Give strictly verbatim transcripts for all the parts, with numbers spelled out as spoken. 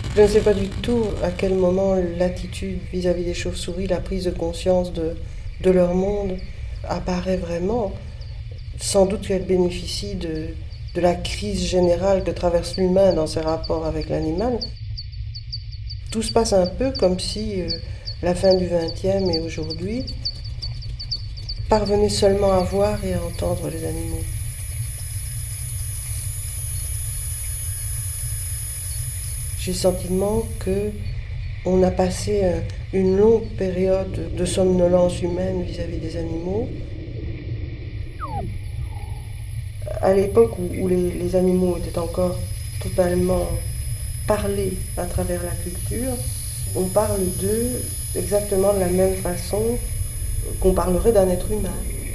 Je ne sais pas du tout à quel moment l'attitude vis-à-vis des chauves-souris, la prise de conscience de, de leur monde apparaît vraiment. Sans doute qu'elle bénéficie de, de la crise générale que traverse l'humain dans ses rapports avec l'animal. Tout se passe un peu comme si euh, la fin du vingtième et aujourd'hui parvenaient seulement à voir et à entendre les animaux. J'ai le sentiment que on a passé euh, une longue période de somnolence humaine vis-à-vis des animaux. À l'époque où, où les, les animaux étaient encore totalement parlés à travers la culture, on parle d'eux exactement de la même façon qu'on parlerait d'un être humain.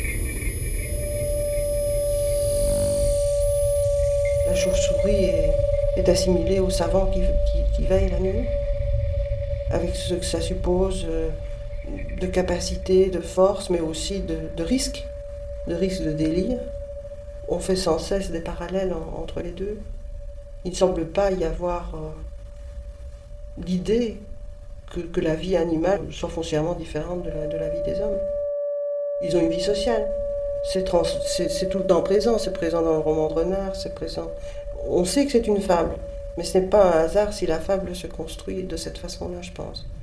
La chauve-souris est, est assimilée au savant qui, qui, qui veille la nuit, avec ce que ça suppose euh, de capacité, de force, mais aussi de, de risque, de risque de délire. On fait sans cesse des parallèles en, entre les deux. Il ne semble pas y avoir euh, l'idée que, que la vie animale soit foncièrement différente de la, de la vie des hommes. Ils ont une vie sociale. C'est, trans, c'est, c'est tout le temps présent. C'est présent dans le roman de Renard, c'est présent. On sait que c'est une fable, mais ce n'est pas un hasard si la fable se construit de cette façon-là, je pense.